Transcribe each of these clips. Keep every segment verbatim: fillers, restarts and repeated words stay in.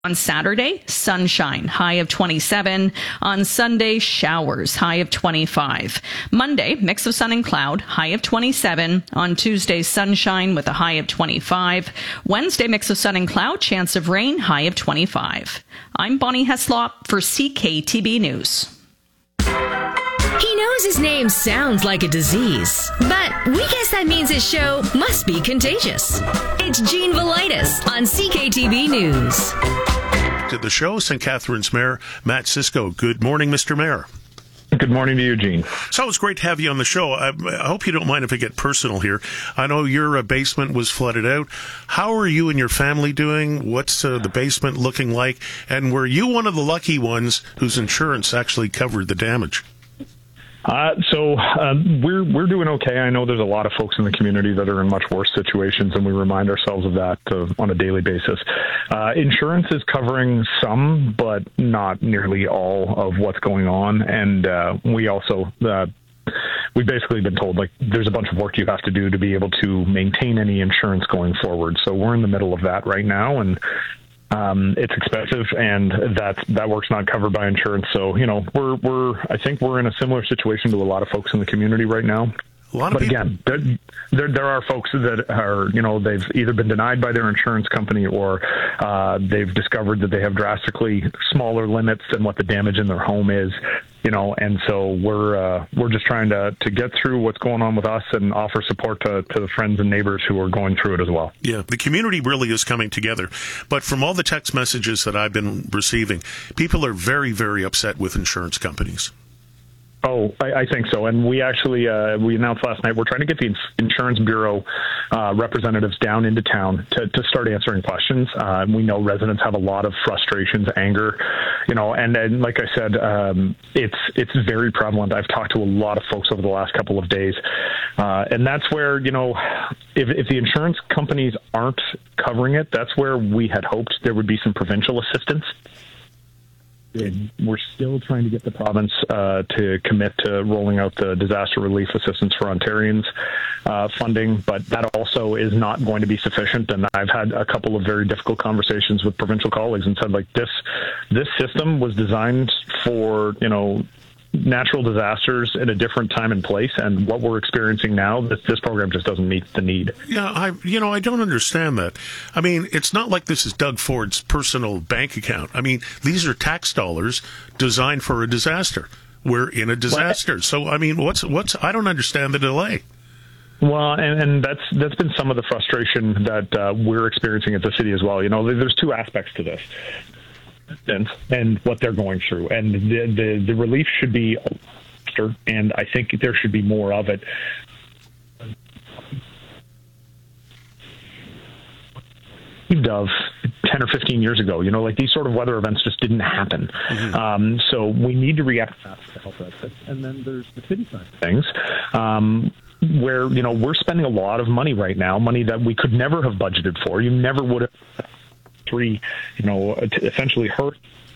On Saturday, sunshine, high of twenty-seven. On Sunday, showers, high of twenty-five. Monday, mix of sun and cloud, high of twenty-seven. On Tuesday, sunshine with a high of twenty-five. Wednesday, mix of sun and cloud, chance of rain, high of twenty-five. I'm Bonnie Heslop for C K T B News. He knows his name sounds like a disease, but we guess that means his show must be contagious. It's Gene Velitis on C K T B News. To the show, Saint Catharines Mayor Matt Cisco. Good morning, Mister Mayor. Good morning to you, Gene. So it's great to have you on the show. I, I hope you don't mind if I get personal here. I know your uh, basement was flooded out. How are you and your family doing? What's uh, the basement looking like? And were you one of the lucky ones whose insurance actually covered the damage? Uh, so um, we're we're doing okay. I know there's a lot of folks in the community that are in much worse situations, and we remind ourselves of that uh, on a daily basis. Uh, insurance is covering some, but not nearly all of what's going on. And uh, we also uh, we've basically been told, like, there's a bunch of work you have to do to be able to maintain any insurance going forward. So we're in the middle of that right now, and Um, it's expensive, and that that work's not covered by insurance. So, you know, we're we're I think we're in a similar situation to a lot of folks in the community right now. A lot of but people. again, there, there there are folks that are, you know, they've either been denied by their insurance company, or uh, they've discovered that they have drastically smaller limits than what the damage in their home is. You know, and so we're uh, we're just trying to, to get through what's going on with us and offer support to, to the friends and neighbors who are going through it as well. Yeah, the community really is coming together. But from all the text messages that I've been receiving, people are very, very upset with insurance companies. Oh, I, I think so. And we actually, uh, we announced last night, we're trying to get the Ins- Insurance Bureau uh, representatives down into town to, to start answering questions. Uh, we know residents have a lot of frustrations, anger, you know, and, and like I said, um, it's it's very prevalent. I've talked to a lot of folks over the last couple of days. Uh, and that's where, you know, if, if the insurance companies aren't covering it, that's where we had hoped there would be some provincial assistance. We're still trying to get the province uh, to commit to rolling out the disaster relief assistance for Ontarians uh, funding, but that also is not going to be sufficient. And I've had a couple of very difficult conversations with provincial colleagues and said, like, this this system was designed for, you know, natural disasters in a different time and place, and what we're experiencing now, this, this program just doesn't meet the need. Yeah, I you know, I don't understand that. I mean, it's not like this is Doug Ford's personal bank account. I mean, these are tax dollars designed for a disaster. We're in a disaster. So, I mean, what's what's I don't understand the delay. Well, and, and that's that's been some of the frustration that uh, we're experiencing at the city as well. You know, there's two aspects to this. And what they're going through, and the, the the relief should be faster, and I think there should be more of it. Of ten or fifteen years ago, you know, like these sort of weather events just didn't happen. Mm-hmm. Um, so we need to react fast to help us. And then there's the city side of things. Um, where, you know, we're spending a lot of money right now, money that we could never have budgeted for. You never would have. Three, you know, to essentially hurt.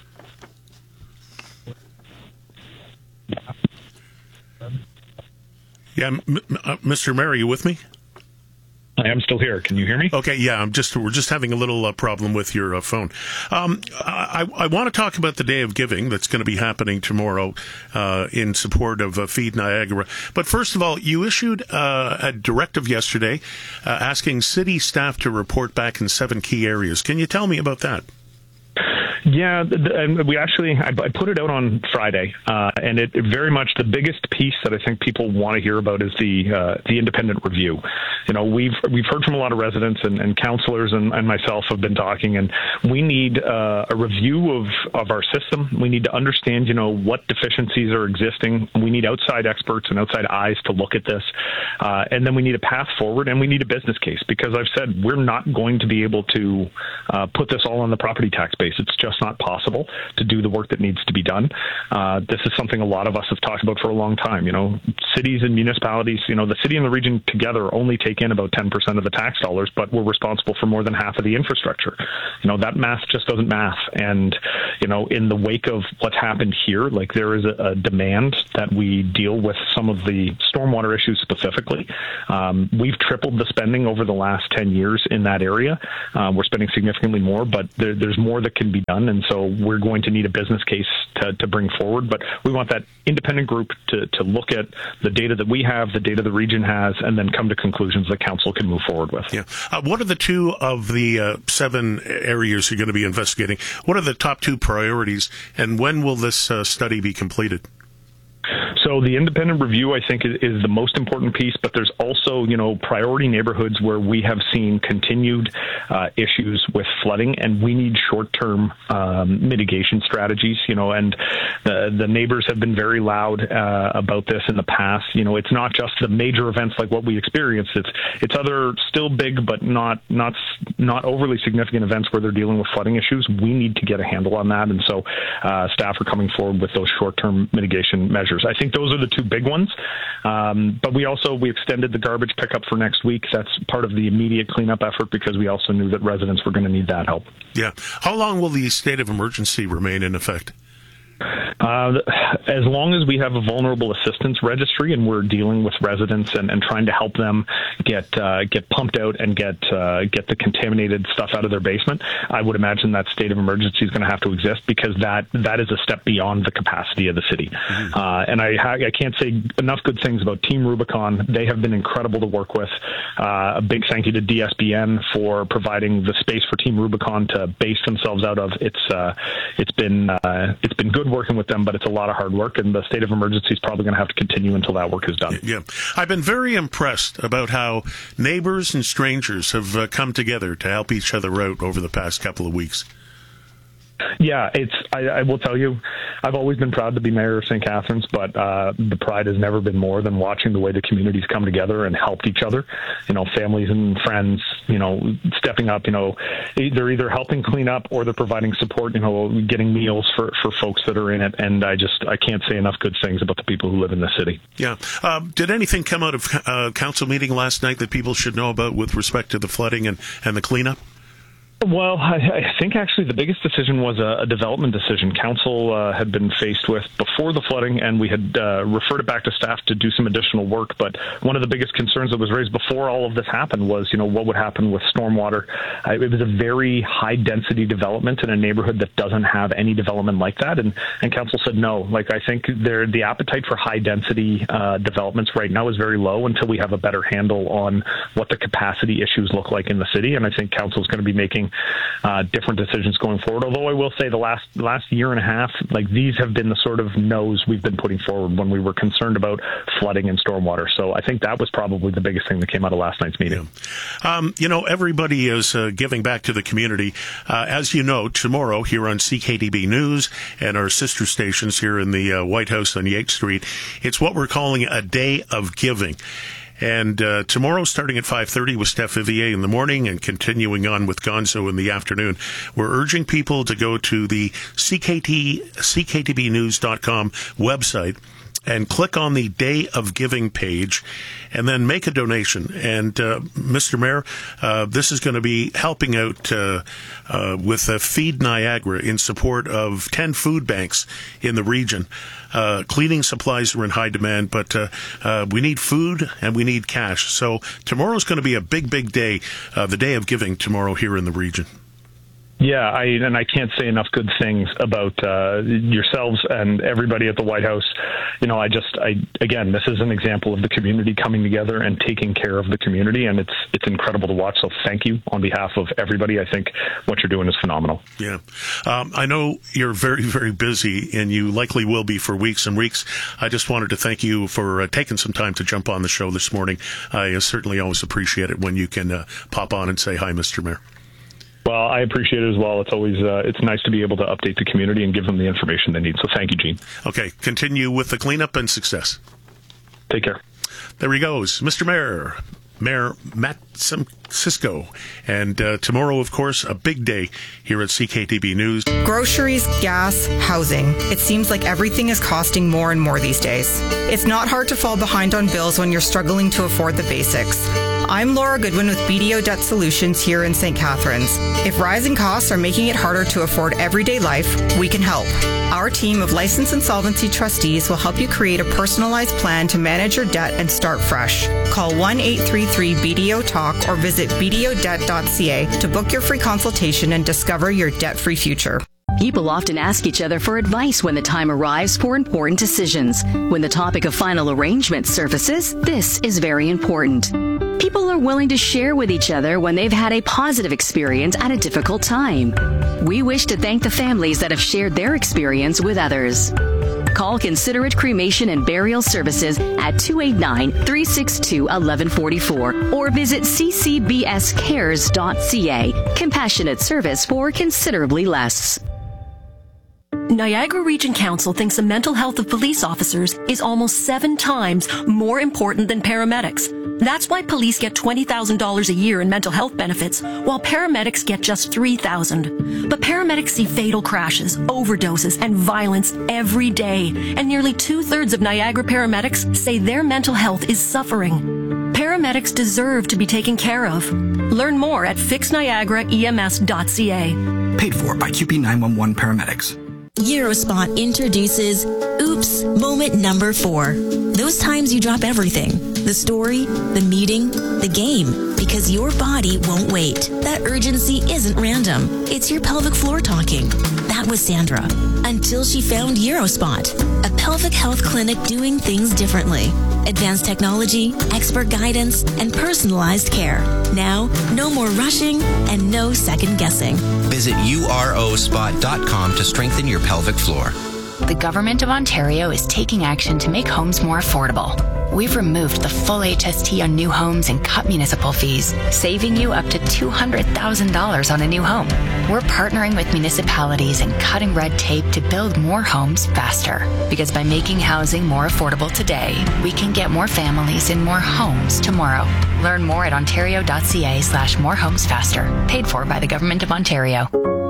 Yeah, m- uh, Mister Mayor, are you with me? I am still here. Can you hear me? Okay, yeah, I'm just we're just having a little uh, problem with your uh, phone. Um, I, I want to talk about the Day of Giving that's going to be happening tomorrow uh, in support of uh, Feed Niagara. But first of all, you issued uh, a directive yesterday uh, asking city staff to report back in seven key areas. Can you tell me about that? Yeah, and we actually, I put it out on Friday, uh, and it, it very much, the biggest piece that I think people want to hear about is the uh, the independent review. You know, we've we've heard from a lot of residents and, and councillors and, and myself have been talking, and we need uh, a review of, of our system. We need to understand, you know, what deficiencies are existing. We need outside experts and outside eyes to look at this. Uh, and then we need a path forward, and we need a business case, because I've said we're not going to be able to uh, put this all on the property tax base. It's just just not possible to do the work that needs to be done. Uh, this is something a lot of us have talked about for a long time. You know, cities and municipalities, you know, the city and the region together only take in about ten percent of the tax dollars, but we're responsible for more than half of the infrastructure. You know, that math just doesn't math. And, you know, in the wake of what's happened here, like there is a, a demand that we deal with some of the stormwater issues specifically. Um, we've tripled the spending over the last ten years in that area. Uh, we're spending significantly more, but there, there's more that can be done. And so we're going to need a business case to, to bring forward. But we want that independent group to, to look at the data that we have, the data the region has, and then come to conclusions that council can move forward with. Yeah. Uh, what are the two of the uh, seven areas you're going to be investigating? What are the top two priorities, and when will this uh, study be completed? So the independent review, I think, is, is the most important piece, but there's also, you know, priority neighborhoods where we have seen continued uh, issues with flooding, and we need short-term um, mitigation strategies, you know, and the, the neighbors have been very loud uh, about this in the past. You know, it's not just the major events like what we experienced. It's it's other still big but not not not overly significant events where they're dealing with flooding issues. We need to get a handle on that, and so uh, staff are coming forward with those short-term mitigation measures. I think those are the two big ones. Um, but we also, we extended the garbage pickup for next week. That's part of the immediate cleanup effort because we also knew that residents were going to need that help. Yeah. How long will the state of emergency remain in effect? Uh, as long as we have a vulnerable assistance registry and we're dealing with residents and, and trying to help them get uh, get pumped out and get uh, get the contaminated stuff out of their basement, I would imagine that state of emergency is going to have to exist because that that is a step beyond the capacity of the city. Mm-hmm. Uh, and I ha- I can't say enough good things about Team Rubicon. They have been incredible to work with. Uh, a big thank you to D S B N for providing the space for Team Rubicon to base themselves out of. It's uh, it's been uh, it's been good working with them, but it's a lot of hard work, and the state of emergency is probably going to have to continue until that work is done. Yeah, I've been very impressed about how neighbors and strangers have uh, come together to help each other out over the past couple of weeks. Yeah, it's. I, I will tell you, I've always been proud to be mayor of Saint Catharines, but uh, the pride has never been more than watching the way the communities come together and helped each other. You know, families and friends, you know, stepping up. You know, they're either helping clean up or they're providing support. You know, getting meals for, for folks that are in it. And I just I can't say enough good things about the people who live in the city. Yeah. Um, did anything come out of uh, council meeting last night that people should know about with respect to the flooding and, and the cleanup? Well, I, I think actually the biggest decision was a, a development decision. Council uh, had been faced with before the flooding, and we had uh, referred it back to staff to do some additional work. But one of the biggest concerns that was raised before all of this happened was, you know, what would happen with stormwater. Uh, it was a very high-density development in a neighborhood that doesn't have any development like that, and, and Council said no. Like, I think there, the appetite for high-density uh, developments right now is very low until we have a better handle on what the capacity issues look like in the city, and I think Council is going to be making Uh, different decisions going forward. Although I will say the last last year and a half, like these have been the sort of no's we've been putting forward when we were concerned about flooding and stormwater. So I think that was probably the biggest thing that came out of last night's meeting. Yeah. Um, you know, everybody is uh, giving back to the community. Uh, as you know, tomorrow here on C K T B News and our sister stations here in the uh, White House on Yates Street, it's what we're calling a day of giving. And uh, tomorrow, starting at five thirty with Steph Vivier in the morning and continuing on with Gonzo in the afternoon, we're urging people to go to the C K T, C K T B news dot com website and click on the Day of Giving page and then make a donation. And, uh, Mister Mayor, uh, this is going to be helping out uh, uh, with uh, Feed Niagara in support of ten food banks in the region. Uh, cleaning supplies are in high demand, but uh, uh, we need food and we need cash. So tomorrow's going to be a big, big day, uh, the Day of Giving tomorrow here in the region. Yeah, I, and I can't say enough good things about uh, yourselves and everybody at the White House. You know, I just, I again, this is an example of the community coming together and taking care of the community, and it's it's incredible to watch. So thank you on behalf of everybody. I think what you're doing is phenomenal. Yeah. Um, I know you're very, very busy, and you likely will be for weeks and weeks. I just wanted to thank you for uh, taking some time to jump on the show this morning. I uh, certainly always appreciate it when you can uh, pop on and say hi, Mister Mayor. Well, I appreciate it as well. It's always uh, it's nice to be able to update the community and give them the information they need. So thank you, Gene. Okay, continue with the cleanup and success. Take care. There he goes, Mister Mayor. Mayor Matt Cisco. And uh, tomorrow, of course, a big day here at C K T B News. Groceries, gas, housing. It seems like everything is costing more and more these days. It's not hard to fall behind on bills when you're struggling to afford the basics. I'm Laura Goodwin with B D O Debt Solutions here in Saint Catharines. If rising costs are making it harder to afford everyday life, we can help. Our team of licensed insolvency trustees will help you create a personalized plan to manage your debt and start fresh. Call one eight three three B D O talk or visit b d o debt dot c a to book your free consultation and discover your debt-free future. People often ask each other for advice when the time arrives for important decisions. When the topic of final arrangement surfaces, this is very important. People are willing to share with each other when they've had a positive experience at a difficult time. We wish to thank the families that have shared their experience with others. Call Considerate Cremation and Burial Services at two eight nine, three six two, one one four four or visit c c b s cares dot c a. Compassionate service for considerably less. Niagara Region Council thinks the mental health of police officers is almost seven times more important than paramedics. That's why police get twenty thousand dollars a year in mental health benefits, while paramedics get just three thousand dollars. But paramedics see fatal crashes, overdoses, and violence every day, and nearly two-thirds of Niagara paramedics say their mental health is suffering. Paramedics deserve to be taken care of. Learn more at fix niagara e m s dot c a. Paid for by Q P nine one one Paramedics. Eurospot introduces Oops Moment Number Four. Those times you drop everything. The story, the meeting, the game. Because your body won't wait. That urgency isn't random. It's your pelvic floor talking. That was Sandra. Until she found Eurospot, a pelvic health clinic doing things differently. Advanced technology, expert guidance, and personalized care. Now, no more rushing and no second guessing. Visit u r o spot dot com to strengthen your pelvic floor. The Government of Ontario is taking action to make homes more affordable. We've removed the full H S T on new homes and cut municipal fees, saving you up to two hundred thousand dollars on a new home. We're partnering with municipalities and cutting red tape to build more homes faster. Because by making housing more affordable today, we can get more families in more homes tomorrow. Learn more at ontario dot c a slash more homes faster. Paid for by the Government of Ontario.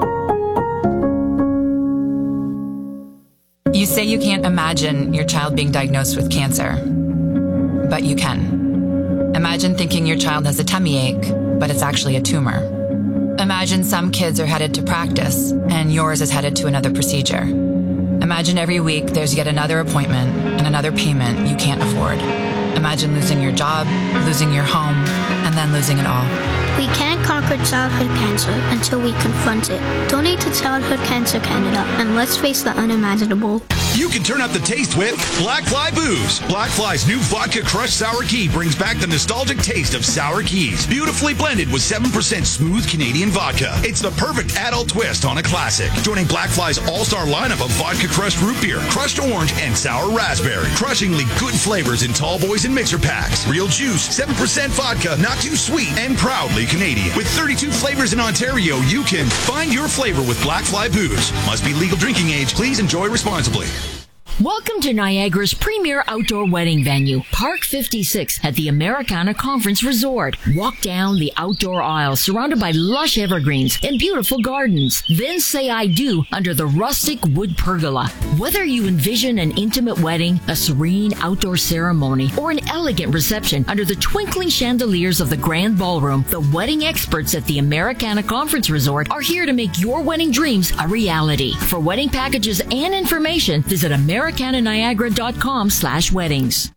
You say you can't imagine your child being diagnosed with cancer, but you can. Imagine thinking your child has a tummy ache, but it's actually a tumor. Imagine some kids are headed to practice, and yours is headed to another procedure. Imagine every week there's yet another appointment and another payment you can't afford. Imagine losing your job, losing your home, and then losing it all. We can't conquer childhood cancer until we confront it. Donate to Childhood Cancer Canada, and let's face the unimaginable. You can turn up the taste with Black Fly Booze. Black Fly's new Vodka Crushed Sour Key brings back the nostalgic taste of sour keys. Beautifully blended with seven percent smooth Canadian vodka. It's the perfect adult twist on a classic. Joining Black Fly's all-star lineup of vodka crushed root beer, crushed orange, and sour raspberry. Crushingly good flavors in tall boys and mixer packs. Real juice, seven percent vodka, not too sweet, and proudly Canadian. With thirty-two flavors in Ontario, you can find your flavor with Black Fly Booze. Must be legal drinking age. Please enjoy responsibly. Welcome to Niagara's premier outdoor wedding venue, Park fifty-six at the Americana Conference Resort. Walk down the outdoor aisle surrounded by lush evergreens and beautiful gardens. Then say I do under the rustic wood pergola. Whether you envision an intimate wedding, a serene outdoor ceremony, or an elegant reception under the twinkling chandeliers of the grand ballroom, the wedding experts at the Americana Conference Resort are here to make your wedding dreams a reality. For wedding packages and information, visit Americana Niagara dot com slash weddings.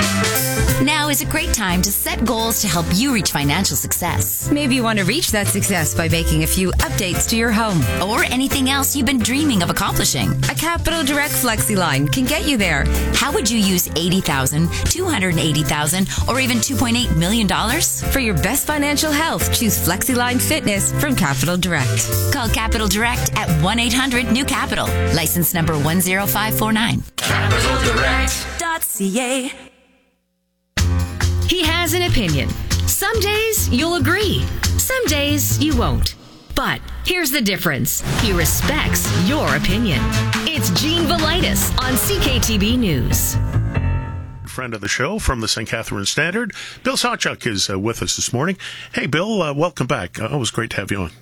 Now is a great time to set goals to help you reach financial success. Maybe you want to reach that success by making a few updates to your home. Or anything else you've been dreaming of accomplishing. A Capital Direct Flexi line can get you there. How would you use eighty thousand dollars, two hundred eighty thousand dollars, or even two point eight million dollars? For your best financial health, choose FlexiLine Fitness from Capital Direct. Call Capital Direct at one eight hundred new capital. License number one zero five four nine. capital direct dot c a. He has an opinion. Some days you'll agree. Some days you won't. But here's the difference. He respects your opinion. It's Gene Velitis on C K T B News. friend of the show from the Saint Catharines Standard. Bill Sawchuk is uh, with us this morning. Hey, Bill, uh, welcome back. Uh, always great to have you on.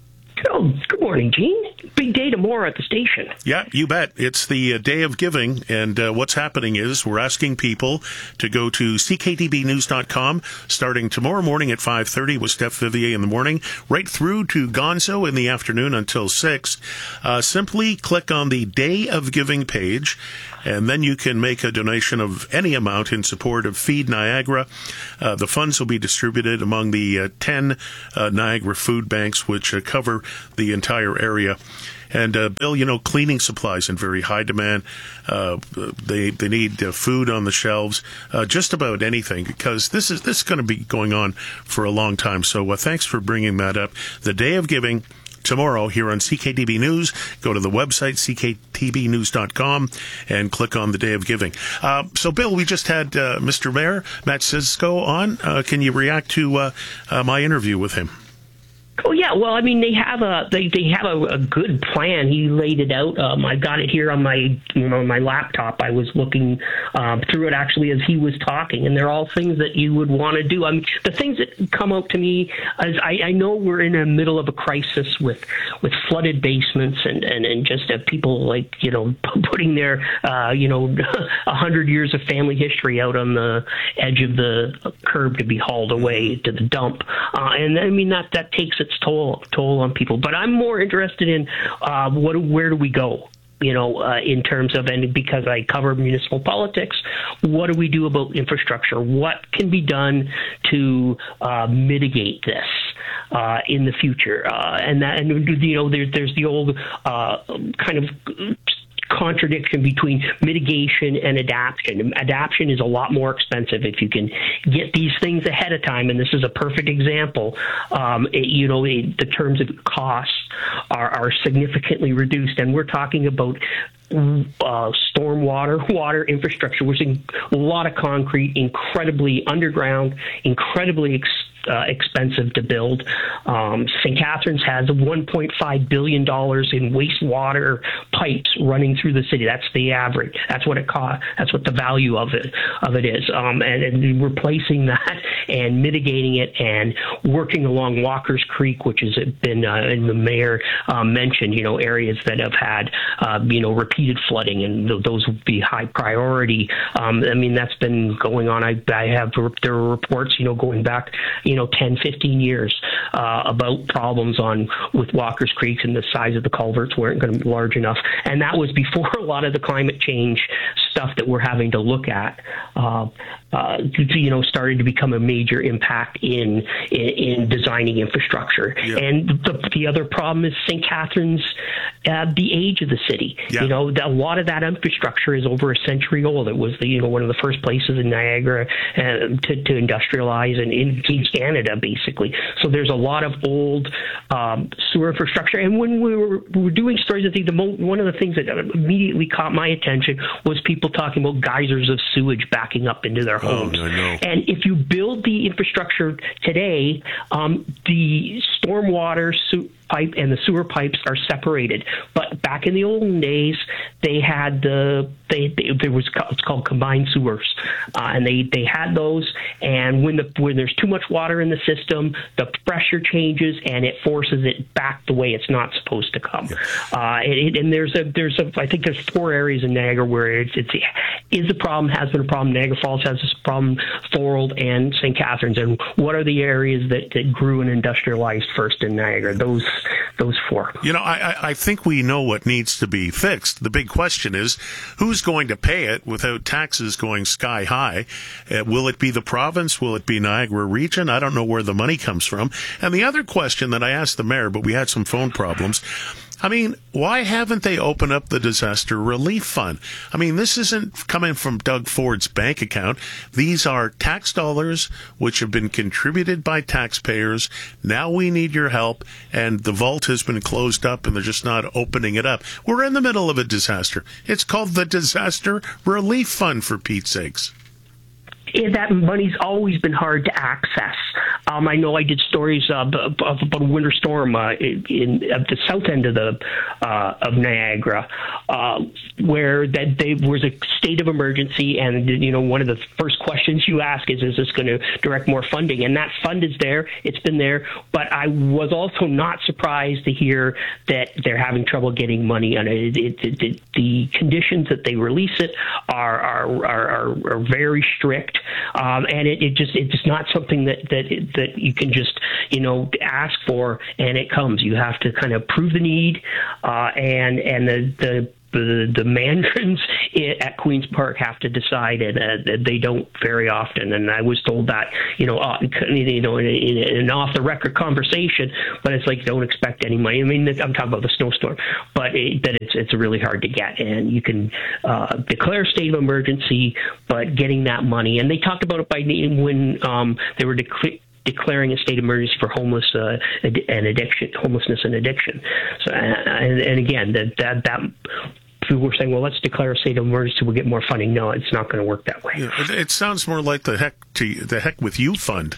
Oh, good morning, Gene. Big day tomorrow at the station. Yeah, you bet. It's the uh, Day of Giving, and uh, what's happening is we're asking people to go to c k t b news dot com starting tomorrow morning at five thirty with Steph Vivier in the morning, right through to Gonzo in the afternoon until six. Uh, simply click on the Day of Giving page, and then you can make a donation of any amount in support of Feed Niagara. Uh, the funds will be distributed among the uh, ten uh, Niagara food banks, which uh, cover the entire area. And, uh, Bill, you know, cleaning supplies in very high demand. Uh, they they need uh, food on the shelves, uh, just about anything, because this is this is going to be going on for a long time. So uh, thanks for bringing that up. The Day of Giving tomorrow here on C K T B News. Go to the website, c k t b news dot com, and click on the Day of Giving. Uh, so, Bill, we just had uh, Mister Mayor, Matt Cisco, on. Uh, can you react to uh, uh, my interview with him? Oh yeah, well, I mean, they have a they, they have a, a good plan. He laid it out. Um, I got it here on my you know my laptop. I was looking um, through it actually as he was talking, and they're all things that you would want to do. I mean, the things that come out to me as I, I know we're in the middle of a crisis with with flooded basements and and and just uh, people like you know putting their uh, you know a hundred years of family history out on the edge of the curb to be hauled away to the dump, uh, and I mean that that takes it. Its toll toll on people, but I'm more interested in uh, what where do we go? You know, uh, in terms of, and because I cover municipal politics, what do we do about infrastructure? What can be done to uh, mitigate this uh, in the future? Uh, and that, and you know, there, there's the old uh, kind of contradiction between mitigation and adaptation. Adaptation is a lot more expensive if you can get these things ahead of time, and this is a perfect example. Um, it, you know, it, the terms of costs are, are significantly reduced, and we're talking about uh, stormwater, water infrastructure. We're seeing a lot of concrete, incredibly underground, incredibly ex- Uh, expensive to build. Um, Saint Catharines has one point five billion dollars in wastewater pipes running through the city. That's the average. That's what it costs. That's what the value of it of it is. Um, and, and replacing that and mitigating it and working along Walker's Creek, which has been, uh, and the mayor uh, mentioned, you know, areas that have had, uh, you know, repeated flooding, and th- those would be high priority. Um, I mean, that's been going on. I, I have there are reports, you know, going back, you know, ten, fifteen years uh, about problems on with Walker's Creek, and the size of the culverts weren't going to be large enough. And that was before a lot of the climate change stuff that we're having to look at, uh, uh, you know, started to become a major impact in in, in designing infrastructure. Yeah. And the, the other problem is Saint Catharines, uh, the age of the city. Yeah. You know, the, a lot of that infrastructure is over a century old. It was the, you know, one of the first places in Niagara uh, to, to industrialize and engage Canada, basically. So there's a lot of old um, sewer infrastructure. And when we were, we were doing stories, I think the mo- one of the things that immediately caught my attention was people talking about geysers of sewage backing up into their homes. Oh, I know. And if you build the infrastructure today, um, the stormwater su- pipe and the sewer pipes are separated. But back in the olden days, they had the they, they there was it's called combined sewers, uh, and they, they had those. And when the when there's too much water in the system, the pressure changes and it forces it back the way it's not supposed to come. Uh, it, and there's a there's a I think there's four areas in Niagara where it's it's is a problem, has been a problem. Niagara Falls has this problem, Thorold and Saint Catharines. And what are the areas that, that grew and industrialized first in Niagara? Those those four. You know, I, I think we know what needs to be fixed. The big question is, who's going to pay it without taxes going sky high? Uh, will it be the province? Will it be Niagara Region? I don't know where the money comes from. And the other question that I asked the mayor, but we had some phone problems, I mean, why haven't they opened up the disaster relief fund? I mean, this isn't coming from Doug Ford's bank account. These are tax dollars which have been contributed by taxpayers. Now we need your help, and the vault has been closed up, and they're just not opening it up. We're in the middle of a disaster. It's called the Disaster Relief Fund, for Pete's sakes. That money's always been hard to access. Um, I know I did stories uh, of, of about a winter storm uh, in, in at the south end of the uh, of Niagara, uh, where that there was a state of emergency, and you know one of the first questions you ask is, is this going to direct more funding? And that fund is there; it's been there. But I was also not surprised to hear that they're having trouble getting money on it. It, it, it the conditions that they release it are are are, are very strict, um, and it, it just it's not something that that that you can just you know ask for and it comes. You have to kind of prove the need, uh, and and the the. The, the mandarins at Queen's Park have to decide, and uh, they don't very often. And I was told that, you know, uh, you know, in, in an off-the-record conversation, but it's like don't expect any money. I mean, I'm talking about the snowstorm, but it, that it's it's really hard to get, and you can uh, declare a state of emergency, but getting that money. And they talked about it by when um, they were declaring. declaring a state of emergency for homeless uh, and addiction, homelessness and addiction. So, and, and again, that that that people were saying, well, let's declare a state of emergency, we'll get more funding. No, it's not going to work that way. Yeah, it, it sounds more like the heck to the heck with you fund.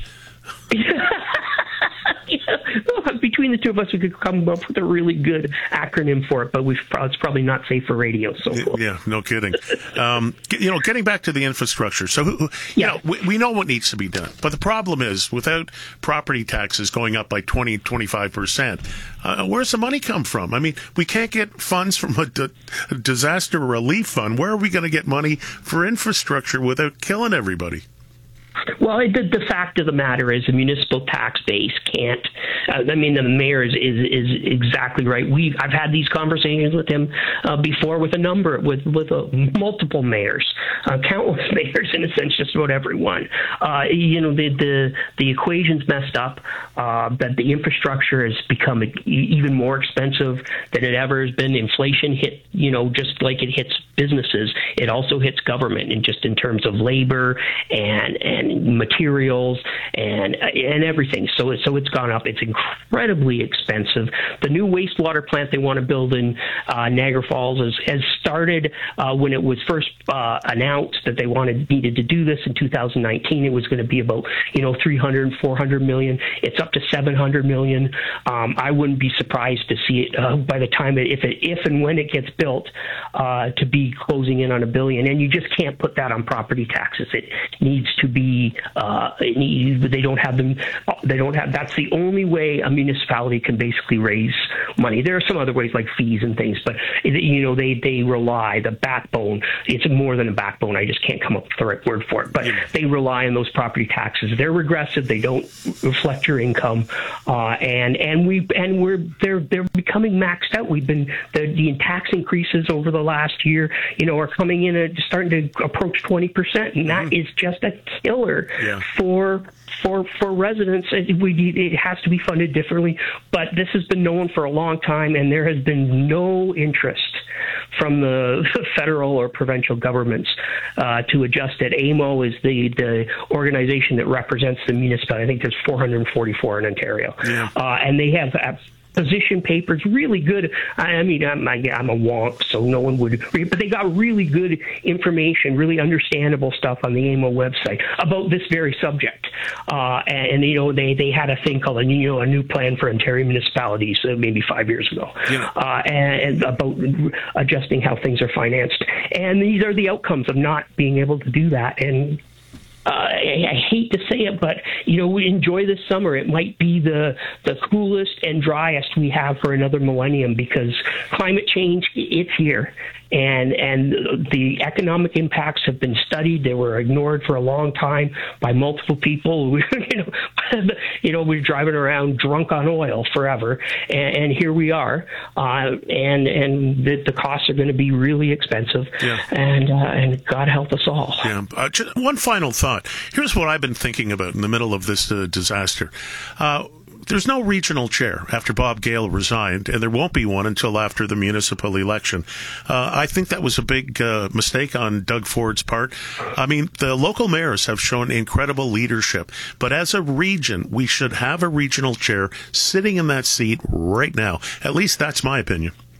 Yeah. Well, between the two of us, we could come up with a really good acronym for it, but we've, it's probably not safe for radio. So yeah, no kidding. um, you know, getting back to the infrastructure. So, you yeah. know, we, we know what needs to be done, but the problem is without property taxes going up by twenty, twenty-five percent, uh, where's the money come from? I mean, we can't get funds from a, d- a disaster relief fund. Where are we going to get money for infrastructure without killing everybody? Well, the, the fact of the matter is the municipal tax base can't. Uh, I mean, the mayor is, is is exactly right. We I've had these conversations with him uh, before with a number with with uh, multiple mayors, uh, countless mayors in a sense, just about everyone. Uh, you know, the the the equation's messed up. Uh, that the infrastructure has become even more expensive than it ever has been. Inflation hit, you know, just like it hits businesses, it also hits government, and just in terms of labor and and materials and and everything. So so it's gone up. It's incredibly expensive. The new wastewater plant they want to build in uh, Niagara Falls is, has started uh, when it was first uh, announced that they wanted needed to do this in two thousand nineteen. It was going to be about you know three hundred, four hundred million. It's up to seven hundred million. Um, I wouldn't be surprised to see it uh, by the time it, if it, if and when it gets built uh, to be closing in on a billion. And you just can't put that on property taxes. It needs to be. Uh, it needs, they don't have them. They don't have. That's the only way a municipality can basically raise money. There are some other ways like fees and things, but you know they they rely the backbone. It's more than a backbone. I just can't come up with the right word for it. But they rely on those property taxes. They're regressive. They don't reflect your income, uh, and and we and we're they're they're becoming maxed out. We've been the, the tax increases over the last year, you know, are coming in at starting to approach twenty percent, and that mm-hmm. is just a killer yeah. for for for residents. It, we, it has to be funded differently, but this has been known for a long time, and there has been no interest from the federal or provincial governments uh, to adjust it. A M O is the, the organization that represents the municipality. I think there's four hundred forty-four in Ontario. Yeah. Uh, and they have uh, position papers, really good. I mean, I'm, I'm a wonk, so no one would read, but they got really good information, really understandable stuff on the A M O website about this very subject. Uh, and, and, you know, they, they had a thing called a, you know, a new plan for Ontario municipalities uh, maybe five years ago, yeah. uh, and, and about adjusting how things are financed. And these are the outcomes of not being able to do that. And Uh, I, I hate to say it, but you know, we enjoy this summer. It might be the the coolest and driest we have for another millennium because climate change, it's here. And and the economic impacts have been studied. They were ignored for a long time by multiple people. you know, you know, we're driving around drunk on oil forever, and, and here we are. Uh, and and the, the costs are going to be really expensive. Yeah. And uh, and God help us all. Yeah. Uh, just one final thought. Here's what I've been thinking about in the middle of this uh, disaster. Uh, There's no regional chair after Bob Gale resigned, and there won't be one until after the municipal election. Uh, I think that was a big uh, mistake on Doug Ford's part. I mean, the local mayors have shown incredible leadership, but as a region, we should have a regional chair sitting in that seat right now. At least that's my opinion.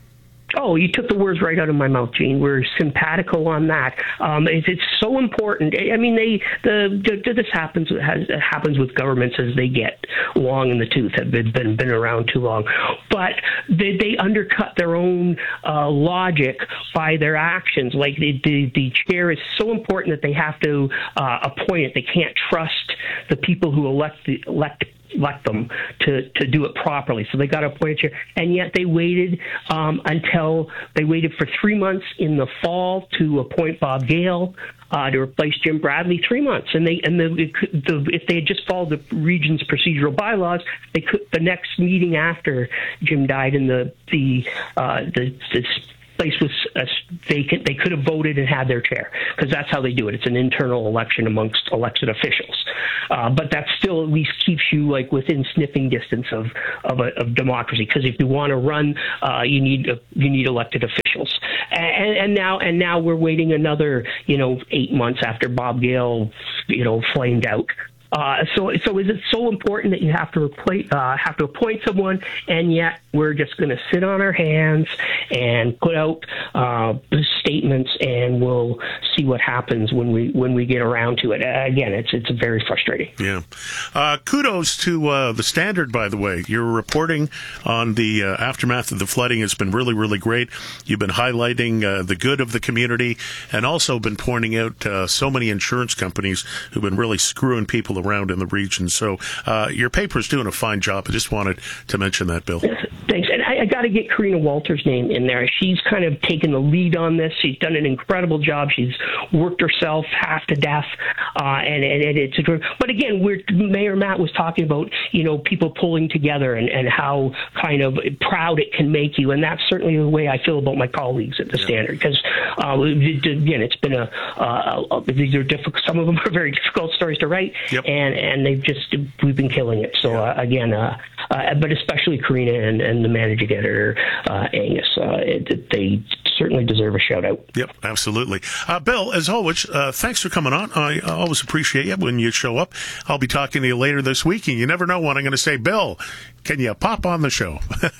Oh, you took the words right out of my mouth, Gene. We're simpatico on that. Um, it's, it's so important. I mean, they the, the this happens has, happens with governments as they get long in the tooth, have been been, been around too long. But they, they undercut their own uh, logic by their actions. Like the, the the chair is so important that they have to uh, appoint it. They can't trust the people who elect the elect. elect them to, to do it properly. So they got to appoint a chair. And yet they waited um, until they waited for three months in the fall to appoint Bob Gale uh, to replace Jim Bradley. Three months. And they and the, the if they had just followed the region's procedural bylaws, they could the next meeting after Jim died in the the uh, the, the place was uh, vacant, they could have voted and had their chair, because that's how they do it. It's an internal election amongst elected officials. Uh, but that still at least keeps you like within sniffing distance of of, a, of democracy. Because if you want to run, uh, you need uh, you need elected officials. And, and now and now we're waiting another you know eight months after Bob Gale you know flamed out. Uh, so, so is it so important that you have to replace, uh, have to appoint someone, and yet we're just going to sit on our hands and put out uh, statements, and we'll see what happens when we when we get around to it. Uh, again, it's it's very frustrating. Yeah. Uh, kudos to uh, the Standard, by the way. Your reporting on the uh, aftermath of the flooding has been really, really great. You've been highlighting uh, the good of the community, and also been pointing out uh, so many insurance companies who've been really screwing people around in the region. So uh, your paper's doing a fine job. I just wanted to mention that, Bill. Thanks. And I, I got to get Karina Walters' name in there. She's kind of taken the lead on this. She's done an incredible job. She's worked herself half to death. Uh, and, and, and it's, but again, we're, Mayor Matt was talking about, you know, people pulling together and, and how kind of proud it can make you. And that's certainly the way I feel about my colleagues at the yeah. Standard. Because, uh, again, it's been a, uh, a, these are difficult, some of them are very difficult stories to write. Yep. And, and they've just, we've been killing it. So, uh, again, uh, uh, but especially Karina and, and the managing editor, uh, Angus, uh, it, they certainly deserve a shout out. Yep, absolutely. Uh, Bill, as always, uh, thanks for coming on. I always appreciate you when you show up. I'll be talking to you later this week, and you never know when I'm going to say, Bill, can you pop on the show?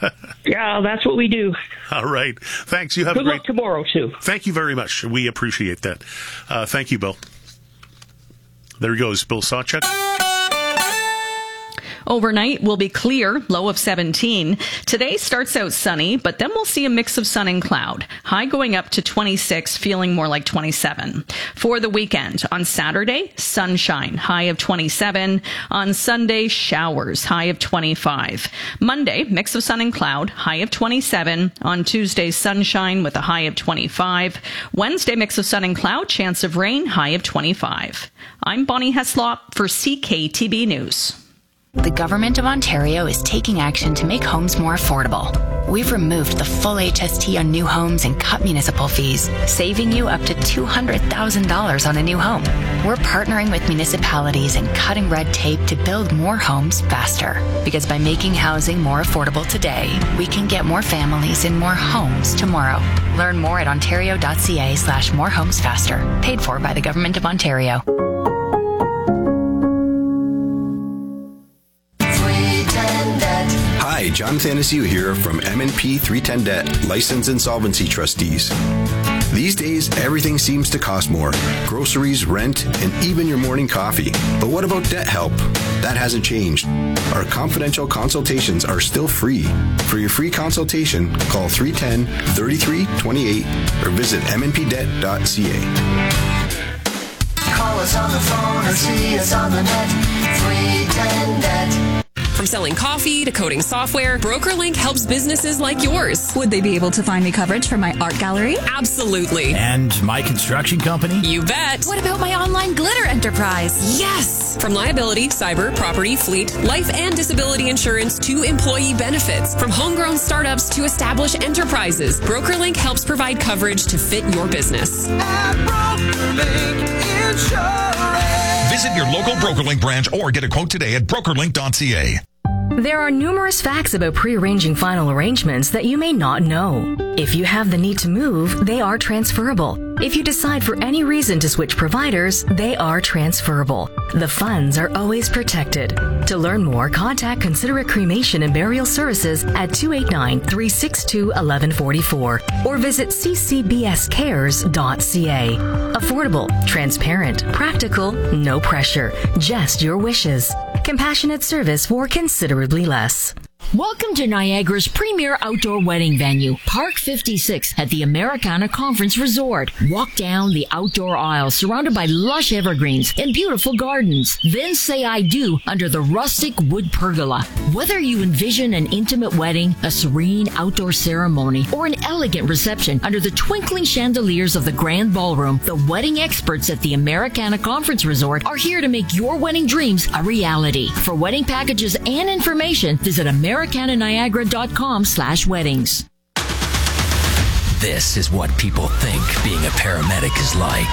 Yeah, that's what we do. All right. Thanks. You have Good a great luck tomorrow, too. Thank you very much. We appreciate that. Uh, thank you, Bill. There he goes, Bill Sawchuk. Overnight will be clear, low of seventeen. Today starts out sunny, but then we'll see a mix of sun and cloud. High going up to twenty-six, feeling more like twenty-seven. For the weekend, on Saturday, sunshine, high of twenty-seven. On Sunday, showers, high of twenty-five. Monday, mix of sun and cloud, high of twenty-seven. On Tuesday, sunshine with a high of twenty-five. Wednesday, mix of sun and cloud, chance of rain, high of twenty-five. I'm Bonnie Heslop for C K T B News. The Government of Ontario is taking action to make homes more affordable. We've removed the full H S T on new homes and cut municipal fees, saving you up to two hundred thousand dollars on a new home. We're partnering with municipalities and cutting red tape to build more homes faster. Because by making housing more affordable today, we can get more families in more homes tomorrow. Learn more at ontario.ca slash more homes faster. Paid for by the Government of Ontario. Hi, John Thanasiu here from M and P three ten Debt, Licensed Insolvency Trustees. These days, everything seems to cost more. Groceries, rent, and even your morning coffee. But what about debt help? That hasn't changed. Our confidential consultations are still free. For your free consultation, call three one zero, three three two eight or visit m n p debt dot c a. Call us on the phone or see us on the net. three ten Debt. From selling coffee to coding software, BrokerLink helps businesses like yours. Would they be able to find me coverage for my art gallery? Absolutely. And my construction company? You bet. What about my online glitter enterprise? Yes. From liability, cyber, property, fleet, life and disability insurance to employee benefits. From homegrown startups to established enterprises, BrokerLink helps provide coverage to fit your business. At BrokerLink Insurance. Visit your local BrokerLink branch or get a quote today at broker link dot c a. There are numerous facts about pre-arranging final arrangements that you may not know. If you have the need to move, they are transferable. If you decide for any reason to switch providers, they are transferable. the funds are always protected. To learn more, contact Considerate Cremation and Burial Services at two eight nine, three six two, one one four four or visit c c b s cares dot c a. Affordable, transparent, practical, no pressure, just your wishes. Compassionate service for considerably less. Welcome to Niagara's premier outdoor wedding venue, Park fifty-six at the Americana Conference Resort. Walk down the outdoor aisle surrounded by lush evergreens and beautiful gardens. Then say I do under the rustic wood pergola. Whether you envision an intimate wedding, a serene outdoor ceremony, or an elegant reception under the twinkling chandeliers of the grand ballroom, the wedding experts at the Americana Conference Resort are here to make your wedding dreams a reality. For wedding packages and information, visit Americana Niagara.com slash weddings. This is what people think being a paramedic is like.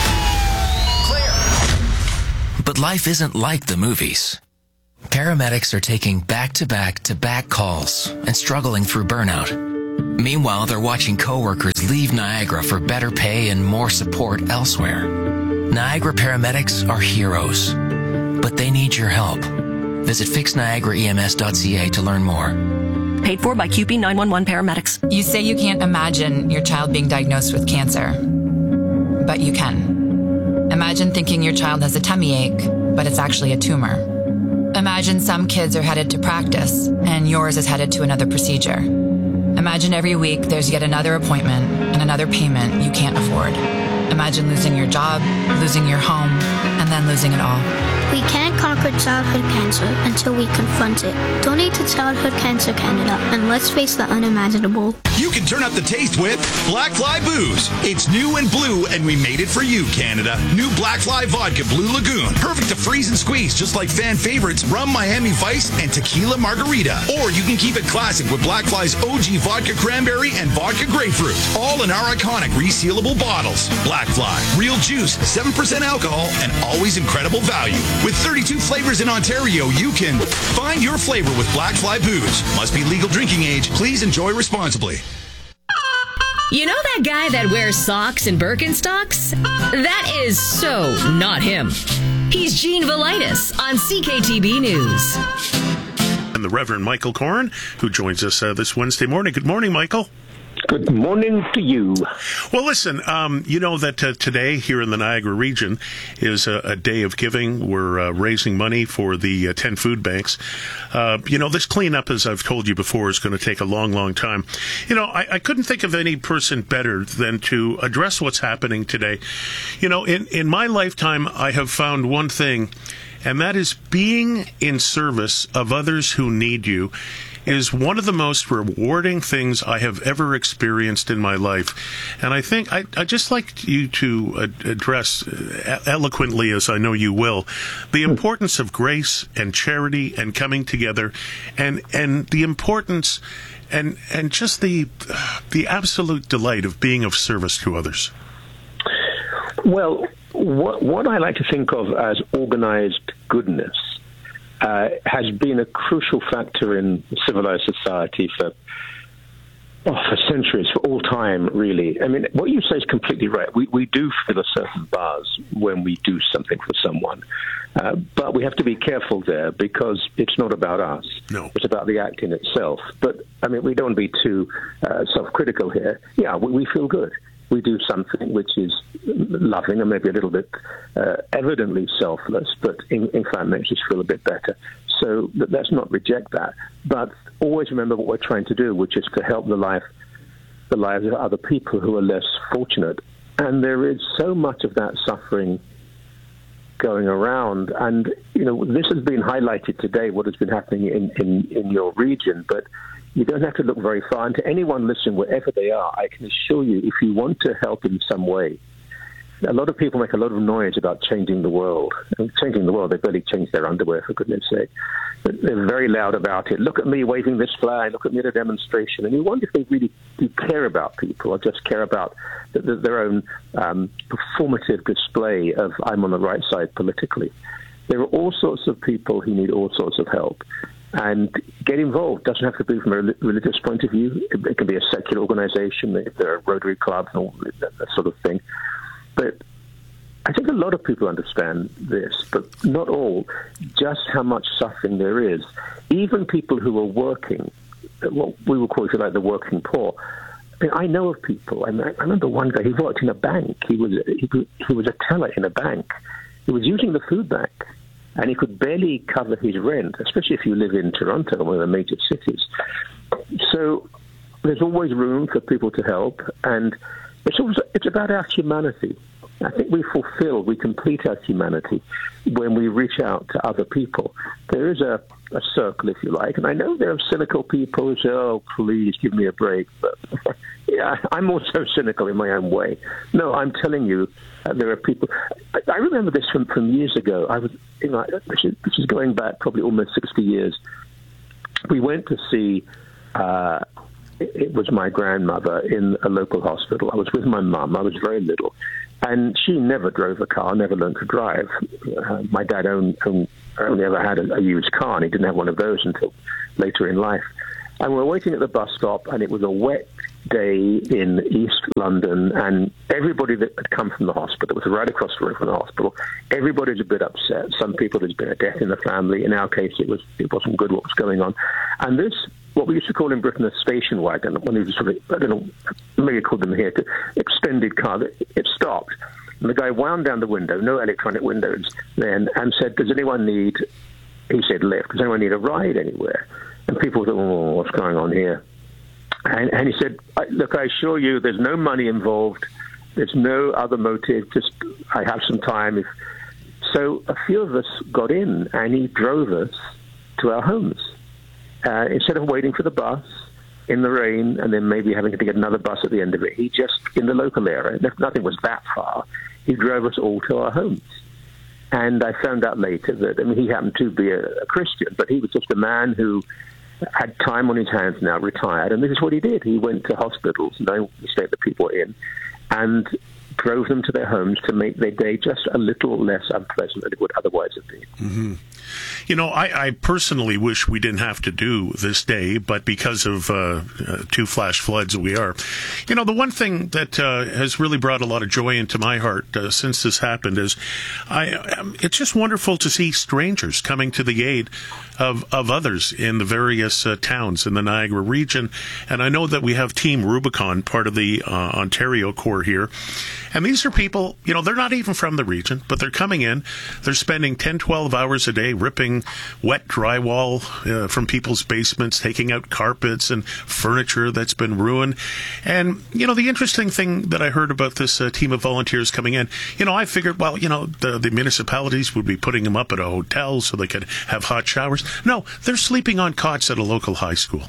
Clear. But life isn't like the movies. Paramedics are taking back-to-back-to-back calls and struggling through burnout. Meanwhile, they're watching coworkers leave Niagara for better pay and more support elsewhere. Niagara paramedics are heroes, but they need your help. Visit fix niagara e m s dot c a to learn more. Paid for by Q P nine one one paramedics. You say you can't imagine your child being diagnosed with cancer, but you can. Imagine thinking your child has a tummy ache, but it's actually a tumor. Imagine some kids are headed to practice, and yours is headed to another procedure. Imagine every week there's yet another appointment and another payment you can't afford. Imagine losing your job, losing your home, and then losing it all. We can't conquer childhood cancer until we confront it. Donate to Childhood Cancer Canada and let's face the unimaginable. You can turn up the taste with Black Fly Booze. It's new and blue, and we made it for you, Canada. New Black Fly Vodka Blue Lagoon. Perfect to freeze and squeeze, just like fan favorites Rum Miami Vice and Tequila Margarita. Or you can keep it classic with Black Fly's O G Vodka Cranberry and Vodka Grapefruit. All in our iconic resealable bottles. Black Fly. Real juice, seven percent alcohol, and always incredible value. With thirty-two flavors in Ontario, you can find your flavor with Black Fly Booze. Must be legal drinking age. Please enjoy responsibly. You know that guy that wears socks and Birkenstocks? That is so not him. He's Gene Velitis on C K T B News. And the Reverend Michael Corrin, who joins us uh, this Wednesday morning. Good morning, Michael. Good morning to you. Well, listen, um, you know that uh, today here in the Niagara region is a, a day of giving. We're uh, raising money for the uh, ten food banks. Uh, you know, this cleanup, as I've told you before, is going to take a long, long time. You know, I, I couldn't think of any person better than to address what's happening today. You know, in, in my lifetime, I have found one thing, and that is being in service of others who need you is one of the most rewarding things I have ever experienced in my life. And I think I, I just like you to uh, address uh, eloquently, as I know you will, the importance of grace and charity and coming together, and and the importance and and just the uh, the absolute delight of being of service to others. Well, what what I like to think of as organized goodness Uh, has been a crucial factor in civilized society for oh, for centuries, for all time, really. I mean, what you say is completely right. We we do feel a certain buzz when we do something for someone, uh, but we have to be careful there because it's not about us. No. It's about the act in itself. But, I mean, we don't want to be too uh, self-critical here. Yeah, we, we feel good. We do something which is loving and maybe a little bit uh, evidently selfless, but in, in fact makes us feel a bit better. So let's not reject that. But always remember what we're trying to do, which is to help the life, the lives of other people who are less fortunate. And there is so much of that suffering going around. And, you know, this has been highlighted today, what has been happening in, in, in your region, but you don't have to look very far. And to anyone listening, wherever they are, I can assure you, if you want to help in some way, a lot of people make a lot of noise about changing the world. And changing the world, they barely change their underwear, for goodness sake. But they're very loud about it. Look at me waving this flag. Look at me at a demonstration. And you wonder if they really do care about people or just care about the, the, their own um, performative display of I'm on the right side politically. There are all sorts of people who need all sorts of help. And get involved. Doesn't have to be from a religious point of view. It, it can be a secular organization. If there are Rotary clubs and all that, that sort of thing. But I think a lot of people understand this, but not all, just how much suffering there is. Even people who are working, what we would call, if you like, the working poor. I, mean, I know of people, and I, I remember one guy, he worked in a bank. He was, he, he was a teller in a bank. He was using the food bank, and he could barely cover his rent, especially if you live in Toronto, one of the major cities. So there's always room for people to help, and it's also, it's about our humanity. I think we fulfill, we complete our humanity when we reach out to other people. There is a, a circle, if you like, and I know there are cynical people who say, oh, please give me a break. But yeah, I'm also cynical in my own way. No, I'm telling you, uh, there are people. I, I remember this from, from years ago. I was, you know, this is, this is going back probably almost sixty years. We went to see, uh, it, it was my grandmother in a local hospital. I was with my mum. I was very little. And she never drove a car, never learned to drive. Uh, my dad owned, owned, only ever had a, a used car, and he didn't have one of those until later in life. And we were waiting at the bus stop, and it was a wet day in East London, and everybody that had come from the hospital, it was right across the road from the hospital, everybody's a bit upset. Some people, there's been a death in the family. In our case, it was it wasn't good what was going on. And this, what we used to call in Britain a station wagon, one of these sort of, I don't know, maybe you call them here, extended car, it stopped. And the guy wound down the window, no electronic windows then, and said, does anyone need, he said, lift, does anyone need a ride anywhere? And people thought, oh, what's going on here? And, and he said, look, I assure you there's no money involved. There's no other motive. Just, I have some time. If... So a few of us got in, and he drove us to our homes. Uh, instead of waiting for the bus in the rain and then maybe having to get another bus at the end of it, he just, in the local area, nothing was that far, he drove us all to our homes. And I found out later that, I mean, he happened to be a, a Christian, but he was just a man who had time on his hands now, retired, and this is what he did. He went to hospitals, knowing the state that people were in, and drove them to their homes to make their day just a little less unpleasant than it would otherwise have been. Mm-hmm. You know, I, I personally wish we didn't have to do this day, but because of uh, uh, two flash floods, we are. You know, the one thing that uh, has really brought a lot of joy into my heart uh, since this happened is I, um, it's just wonderful to see strangers coming to the aid of, of others in the various uh, towns in the Niagara region. And I know that we have Team Rubicon, part of the uh, Ontario Corps here. And these are people, you know, they're not even from the region, but they're coming in. They're spending ten, twelve hours a day ripping wet drywall uh, from people's basements, taking out carpets and furniture that's been ruined. And, you know, the interesting thing that I heard about this uh, team of volunteers coming in, you know, I figured, well, you know, the, the municipalities would be putting them up at a hotel so they could have hot showers. No, they're sleeping on cots at a local high school.